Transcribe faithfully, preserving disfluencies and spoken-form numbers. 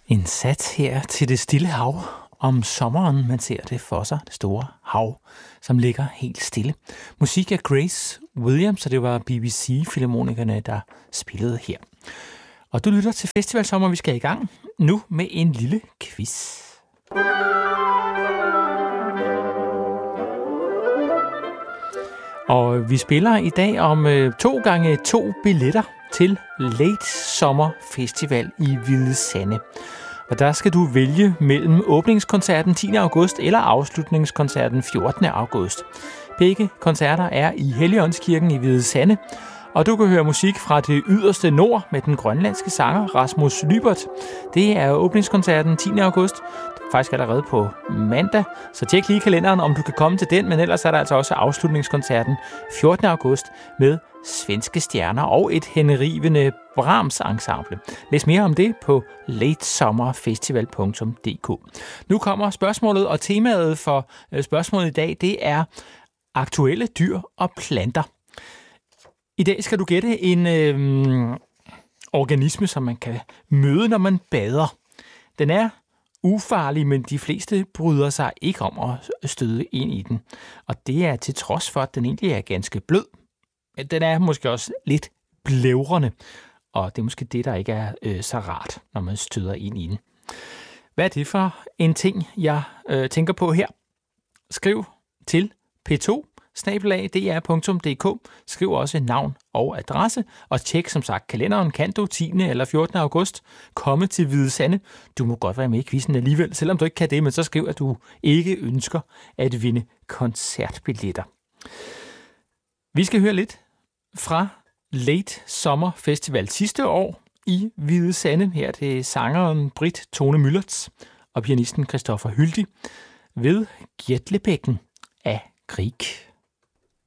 En sats her til det stille hav. Om sommeren, man ser det for sig, det store hav, som ligger helt stille. Musik af Grace Williams, og det var B B C-filharmonikerne, der spillede her. Og du lytter til Festivalsommer, vi skal i gang nu med en lille quiz. Og vi spiller i dag om øh, to gange to billetter til Late Sommer Festival i Hvide Sande. Og der skal du vælge mellem åbningskoncerten tiende august eller afslutningskoncerten fjortende august. Begge koncerter er i Helligåndskirken i Hvide Sande, og du kan høre musik fra det yderste nord med den grønlandske sanger Rasmus Lybert. Det er åbningskoncerten tiende august, faktisk allerede på mandag, så tjek lige kalenderen, om du kan komme til den, men ellers er der altså også afslutningskoncerten fjortende august med svenske stjerner og et henrivende Brahms ensemble. Læs mere om det på latesommerfestival punktum d k. Nu kommer spørgsmålet, og temaet for spørgsmålet i dag, det er aktuelle dyr og planter. I dag skal du gætte en øh, organisme, som man kan møde, når man bader. Den er ufarlig, men de fleste bryder sig ikke om at støde ind i den. Og det er til trods for, at den egentlig er ganske blød. Den er måske også lidt blævrende, og det er måske det, der ikke er øh, så rart, når man støder ind i den. Hvad er det for en ting, jeg øh, tænker på her? Skriv til p to snabel-a d r punktum d k. Skriv også navn og adresse, og tjek som sagt kalenderen. Kan du tiende eller fjortende august komme til Hvide Sande? Du må godt være med i quizzen alligevel, selvom du ikke kan det, men så skriv, at du ikke ønsker at vinde koncertbilletter. Vi skal høre lidt fra Late Sommer Festival sidste år i Hvide Sande. Her er det sangeren Britt Tone Müllertz og pianisten Christoffer Hyldig ved Gjetlebækken af Grieg.